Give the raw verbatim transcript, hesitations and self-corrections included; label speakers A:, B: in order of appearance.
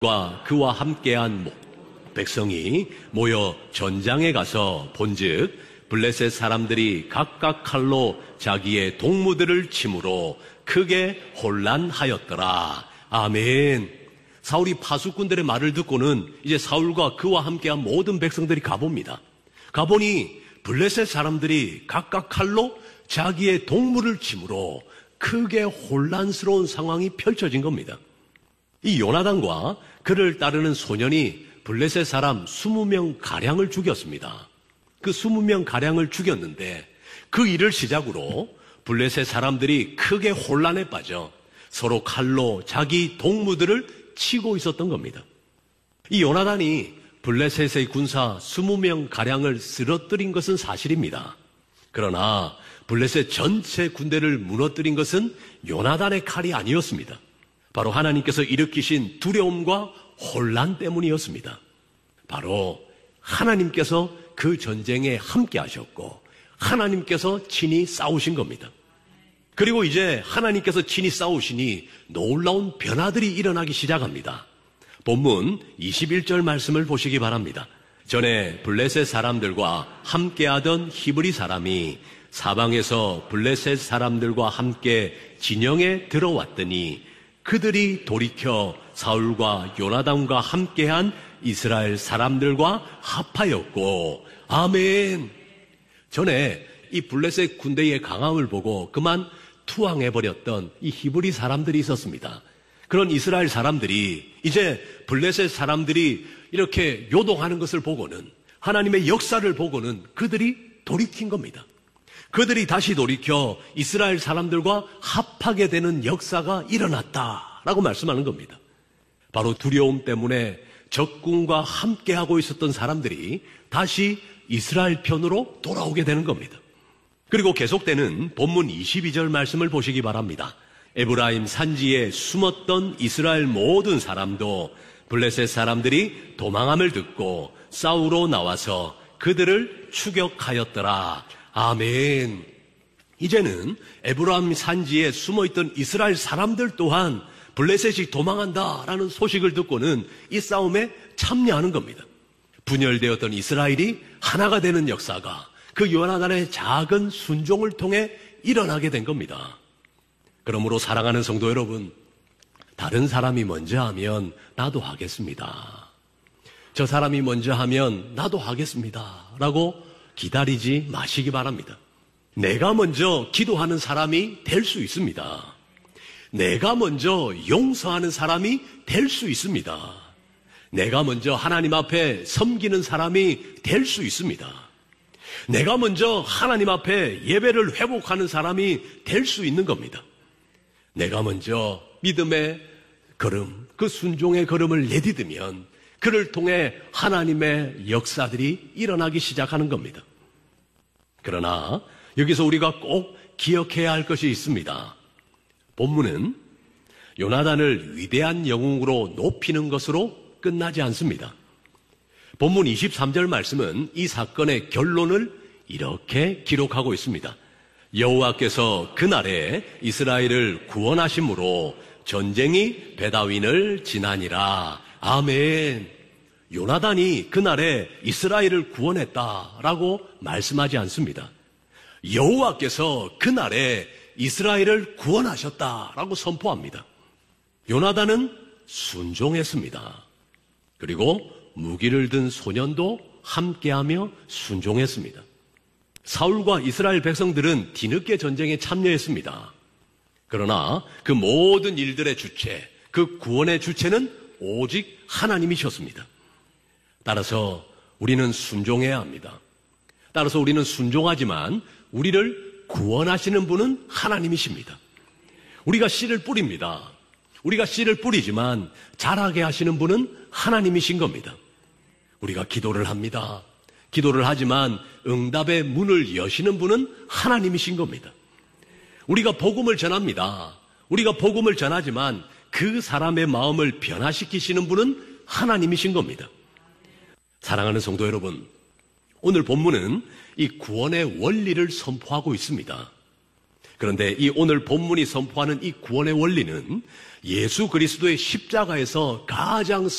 A: 그와 함께한 백성이 모여 전장에 가서 본즉 블레셋 사람들이 각각 칼로 자기의 동무들을 침으로 크게 혼란하였더라. 아멘. 사울이 파수꾼들의 말을 듣고는 이제 사울과 그와 함께한 모든 백성들이 가봅니다. 가보니 블레셋 사람들이 각각 칼로 자기의 동물을 침으로 크게 혼란스러운 상황이 펼쳐진 겁니다. 이 요나단과 그를 따르는 소년이 블레셋 사람 이십 명 가량을 죽였습니다. 그 이십 명 가량을 죽였는데 그 일을 시작으로 블레셋 사람들이 크게 혼란에 빠져 서로 칼로 자기 동무들을 치고 있었던 겁니다. 이 요나단이 블레셋의 군사 이십 명 가량을 쓰러뜨린 것은 사실입니다. 그러나 블레셋 전체 군대를 무너뜨린 것은 요나단의 칼이 아니었습니다. 바로 하나님께서 일으키신 두려움과 혼란 때문이었습니다. 바로 하나님께서 그 전쟁에 함께 하셨고 하나님께서 친히 싸우신 겁니다. 그리고 이제 하나님께서 친히 싸우시니 놀라운 변화들이 일어나기 시작합니다. 본문 이십일 절 말씀을 보시기 바랍니다. 전에 블레셋 사람들과 함께하던 히브리 사람이 사방에서 블레셋 사람들과 함께 진영에 들어왔더니 그들이 돌이켜 사울과 요나단과 함께한 이스라엘 사람들과 합하였고, 아멘. 전에 이 블레셋 군대의 강함을 보고 그만 투항해버렸던 이 히브리 사람들이 있었습니다. 그런 이스라엘 사람들이 이제 블레셋 사람들이 이렇게 요동하는 것을 보고는, 하나님의 역사를 보고는 그들이 돌이킨 겁니다. 그들이 다시 돌이켜 이스라엘 사람들과 합하게 되는 역사가 일어났다라고 말씀하는 겁니다. 바로 두려움 때문에 적군과 함께하고 있었던 사람들이 다시 이스라엘 편으로 돌아오게 되는 겁니다. 그리고 계속되는 본문 이십이 절 말씀을 보시기 바랍니다. 에브라임 산지에 숨었던 이스라엘 모든 사람도 블레셋 사람들이 도망함을 듣고 싸우러 나와서 그들을 추격하였더라. 아멘. 이제는 에브라임 산지에 숨어있던 이스라엘 사람들 또한 블레셋이 도망한다라는 소식을 듣고는 이 싸움에 참여하는 겁니다. 분열되었던 이스라엘이 하나가 되는 역사가 그 요나단의 작은 순종을 통해 일어나게 된 겁니다. 그러므로 사랑하는 성도 여러분, 다른 사람이 먼저 하면 나도 하겠습니다. 저 사람이 먼저 하면 나도 하겠습니다. 라고 기다리지 마시기 바랍니다. 내가 먼저 기도하는 사람이 될 수 있습니다. 내가 먼저 용서하는 사람이 될 수 있습니다. 내가 먼저 하나님 앞에 섬기는 사람이 될 수 있습니다. 내가 먼저 하나님 앞에 예배를 회복하는 사람이 될 수 있는 겁니다. 내가 먼저 믿음의 걸음, 그 순종의 걸음을 내디디면 그를 통해 하나님의 역사들이 일어나기 시작하는 겁니다. 그러나 여기서 우리가 꼭 기억해야 할 것이 있습니다. 본문은 요나단을 위대한 영웅으로 높이는 것으로 끝나지 않습니다. 본문 이십삼 절 말씀은 이 사건의 결론을 이렇게 기록하고 있습니다. 여호와께서 그날에 이스라엘을 구원하심으로 전쟁이 베다윈을 지나니라. 아멘. 요나단이 그날에 이스라엘을 구원했다라고 말씀하지 않습니다. 여호와께서 그날에 이스라엘을 구원하셨다라고 선포합니다. 요나단은 순종했습니다. 그리고 무기를 든 소년도 함께하며 순종했습니다. 사울과 이스라엘 백성들은 뒤늦게 전쟁에 참여했습니다. 그러나 그 모든 일들의 주체, 그 구원의 주체는 오직 하나님이셨습니다. 따라서 우리는 순종해야 합니다. 따라서 우리는 순종하지만 우리를 구원하시는 분은 하나님이십니다. 우리가 씨를 뿌립니다. 우리가 씨를 뿌리지만 자라게 하시는 분은 하나님이신 겁니다. 우리가 기도를 합니다. 기도를 하지만 응답의 문을 여시는 분은 하나님이신 겁니다. 우리가 복음을 전합니다. 우리가 복음을 전하지만 그 사람의 마음을 변화시키시는 분은 하나님이신 겁니다. 사랑하는 성도 여러분, 오늘 본문은 이 구원의 원리를 선포하고 있습니다. 그런데 이 오늘 본문이 선포하는 이 구원의 원리는 예수 그리스도의 십자가에서 가장